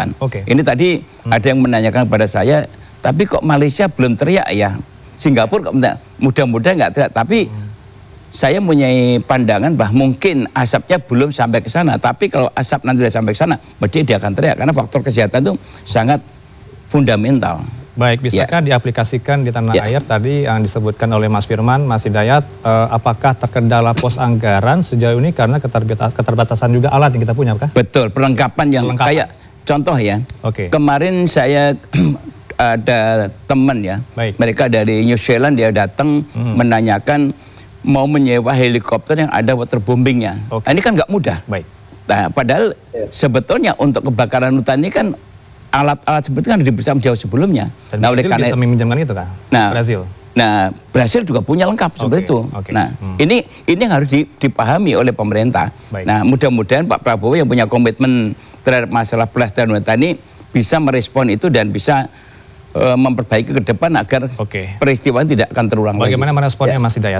hutan. Ini tadi ada yang menanyakan kepada saya, tapi kok Malaysia belum teriak ya? Singapura kok mudah-mudahan nggak teriak, tapi saya mempunyai pandangan bahwa mungkin asapnya belum sampai ke sana, tapi kalau asap nanti sudah sampai ke sana, berarti dia akan teriak karena faktor kesehatan itu sangat fundamental. Baik, bisakah diaplikasikan di tanah air tadi yang disebutkan oleh Mas Firman, Mas Hidayat, apakah terkendala pos anggaran sejauh ini karena keterbatasan juga alat yang kita punya, kan? Betul, perlengkapan yang kayak contoh ya. Kemarin saya ada teman ya, mereka dari New Zealand, dia datang menanyakan mau menyewa helikopter yang ada waterbombingnya. Nah, ini kan nggak mudah. Nah, padahal sebetulnya untuk kebakaran hutan ini kan alat-alat seperti itu kan dipersiapkan jauh sebelumnya. Dan nah, oleh karena bisa meminjamkan itu kan? Brasil. Nah, Brasil juga punya lengkap seperti itu. Nah, ini yang harus dipahami oleh pemerintah. Nah, mudah-mudahan Pak Prabowo yang punya komitmen terhadap masalah pelestarian hutan ini bisa merespon itu dan bisa memperbaiki ke depan agar peristiwa tidak akan terulang lagi. Bagaimana meresponnya Mas Hidayat?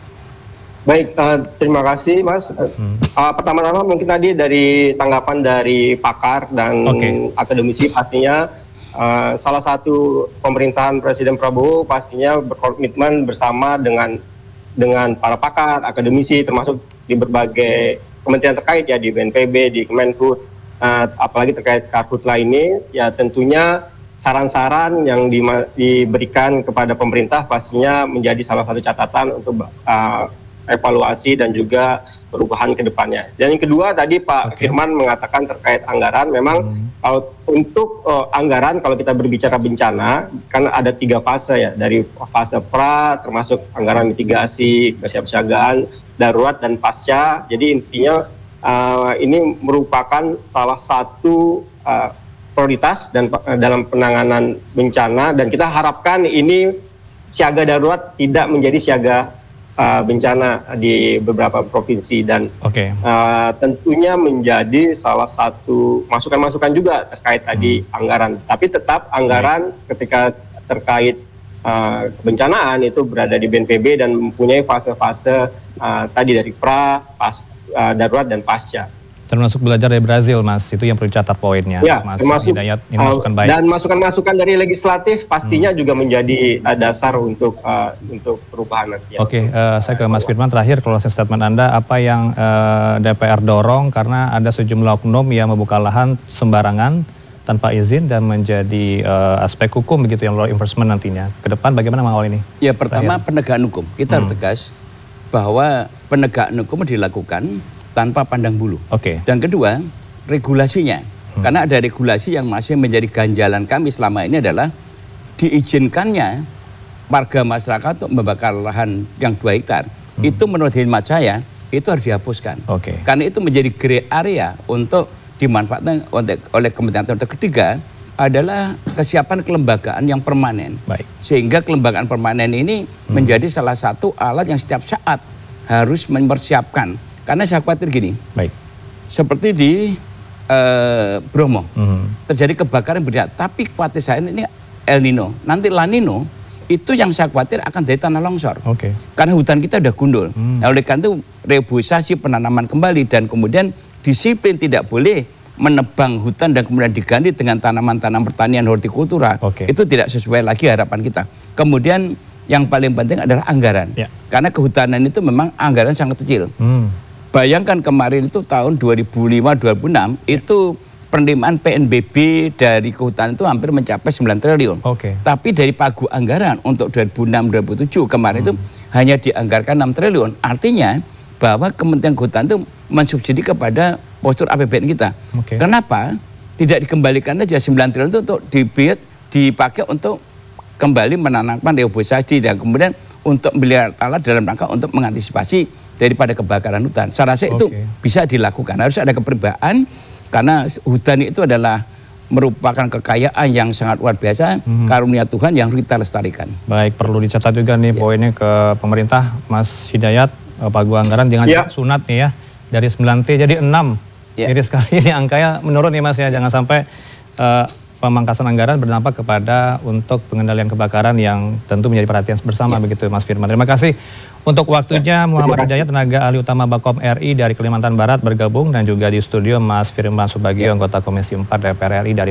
Baik, terima kasih Mas. Pertama-tama mungkin tadi dari tanggapan dari pakar dan akademisi, pastinya salah satu pemerintahan Presiden Prabowo pastinya berkomitmen bersama dengan para pakar, akademisi, termasuk di berbagai kementerian terkait ya, di BNPB, di Kemenhub, apalagi terkait Karhutla ini, ya tentunya saran-saran yang diberikan kepada pemerintah pastinya menjadi salah satu catatan untuk evaluasi dan juga perubahan ke depannya. Dan yang kedua tadi Pak Firman mengatakan terkait anggaran, memang kalau untuk anggaran kalau kita berbicara bencana kan ada 3 fase ya, dari fase pra termasuk anggaran mitigasi, kesiapsiagaan, darurat dan pasca. Jadi intinya ini merupakan salah satu prioritas dan dalam penanganan bencana, dan kita harapkan ini siaga darurat tidak menjadi siaga bencana di beberapa provinsi, dan tentunya menjadi salah satu masukan-masukan juga terkait tadi anggaran. Tapi tetap anggaran ketika terkait kebencanaan itu berada di BNPB dan mempunyai fase-fase tadi dari pra, darurat dan pasca. Termasuk belajar dari Brasil, Mas, itu yang perlu catat poinnya. Ya, Mas termasuk Hidayat, ini masukan baik. Dan masukan-masukan dari legislatif pastinya juga menjadi dasar untuk perubahan nanti. Saya ke Mas Firman terakhir, closing statement Anda, apa yang DPR dorong karena ada sejumlah oknum yang membuka lahan sembarangan tanpa izin dan menjadi aspek hukum begitu yang law enforcement nantinya. Ke depan bagaimana mengawal ini? Ya, pertama penegakan hukum. Kita harus tegas bahwa penegakan hukum dilakukan tanpa pandang bulu. Dan kedua, regulasinya. Karena ada regulasi yang masih menjadi ganjalan kami selama ini adalah diizinkannya warga masyarakat untuk membakar lahan yang 2 hektar. Itu menurut hemat saya, itu harus dihapuskan. Karena itu menjadi grey area untuk dimanfaatkan oleh Kementerian Tertentu. Ketiga adalah kesiapan kelembagaan yang permanen. Sehingga kelembagaan permanen ini menjadi salah satu alat yang setiap saat harus mempersiapkan. Karena saya khawatir gini, seperti di Bromo, terjadi kebakaran berat, tapi khawatir saya ini El Nino, nanti La Nino, itu yang saya khawatir akan jadi tanah longsor. Karena hutan kita udah gundul. Nah, oleh karena itu reboisasi, penanaman kembali, dan kemudian disiplin tidak boleh menebang hutan dan kemudian diganti dengan tanaman-tanaman pertanian hortikultura. Itu tidak sesuai lagi harapan kita. Kemudian yang paling penting adalah anggaran. Karena kehutanan itu memang anggaran sangat kecil. Bayangkan kemarin itu tahun 2005-2006 itu penerimaan PNBB dari kehutanan itu hampir mencapai 9 triliun. Tapi dari pagu anggaran untuk 2006-2007 kemarin itu hanya dianggarkan 6 triliun. Artinya bahwa Kementerian Kehutanan itu mensubsidi kepada postur APBN kita. Kenapa tidak dikembalikan aja 9 triliun itu untuk dipakai untuk kembali menanamkan reboisasi dan kemudian untuk membeli alat dalam rangka untuk mengantisipasi daripada kebakaran hutan. Saya rasa itu bisa dilakukan. Harus ada keperbedaan karena hutan itu adalah merupakan kekayaan yang sangat luar biasa, karunia Tuhan yang harus kita lestarikan. Baik, perlu dicatat juga nih poinnya ke pemerintah, Mas Hidayat, pagu anggaran jangan sunat nih ya, dari 9T jadi 6. Jadi sekali ini angkanya menurun nih Mas ya, jangan sampai pemangkasan anggaran berdampak kepada untuk pengendalian kebakaran yang tentu menjadi perhatian bersama begitu Mas Firman. Terima kasih untuk waktunya. Muhammad Hidayat, tenaga ahli utama Bakom RI dari Kalimantan Barat bergabung, dan juga di studio Mas Firman Subagio, anggota Komisi 4 DPR RI dari